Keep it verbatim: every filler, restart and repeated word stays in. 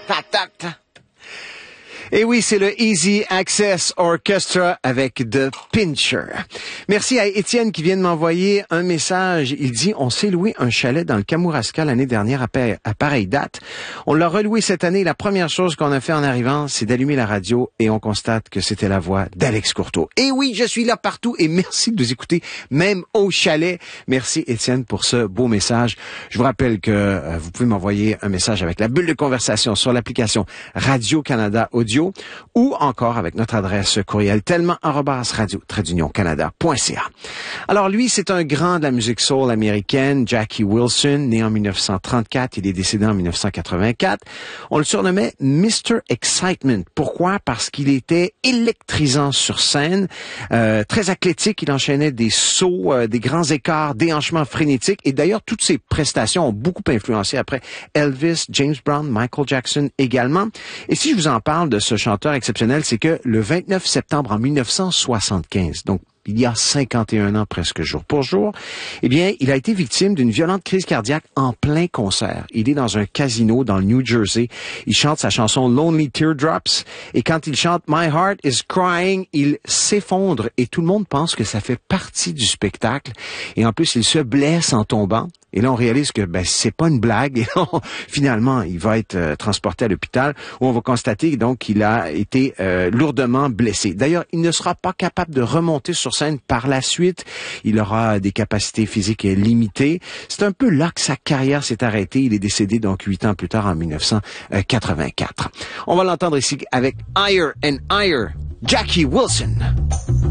Tac, tac, tac. Et oui, c'est le Easy Access Orchestra avec The Pincher. Merci à Étienne qui vient de m'envoyer un message. Il dit, on s'est loué un chalet dans le Kamouraska l'année dernière à, pa- à pareille date. On l'a reloué cette année. La première chose qu'on a fait en arrivant, c'est d'allumer la radio et on constate que c'était la voix d'Alex Courteau. Et oui, je suis là partout et merci de nous écouter, même au chalet. Merci Étienne pour ce beau message. Je vous rappelle que euh, vous pouvez m'envoyer un message avec la bulle de conversation sur l'application Radio-Canada Audio ou encore avec notre adresse courriel tellement arobase radio trait d'union canada point c a. Alors lui, c'est un grand de la musique soul américaine, Jackie Wilson, né en dix-neuf cent trente-quatre, il est décédé en dix-neuf cent quatre-vingt-quatre. On le surnommait mister Excitement. Pourquoi? Parce qu'il était électrisant sur scène, euh, très athlétique, il enchaînait des sauts, euh, des grands écarts, déhanchements frénétiques et d'ailleurs toutes ses prestations ont beaucoup influencé après Elvis, James Brown, Michael Jackson également. Et si je vous en parle de ce chanteur exceptionnel, c'est que le vingt-neuf septembre en dix-neuf cent soixante-quinze, donc il y a cinquante et un ans presque jour pour jour, eh bien, il a été victime d'une violente crise cardiaque en plein concert. Il est dans un casino dans le New Jersey. Il chante sa chanson Lonely Teardrops et quand il chante My Heart is Crying, il s'effondre et tout le monde pense que ça fait partie du spectacle. Et en plus, il se blesse en tombant. Et là, on réalise que ben c'est pas une blague. Et là, on, finalement, il va être euh, transporté à l'hôpital où on va constater donc qu'il a été euh, lourdement blessé. D'ailleurs, il ne sera pas capable de remonter sur scène par la suite. Il aura des capacités physiques limitées. C'est un peu là que sa carrière s'est arrêtée. Il est décédé donc huit ans plus tard en dix-neuf cent quatre-vingt-quatre. On va l'entendre ici avec Higher and Higher, Jackie Wilson.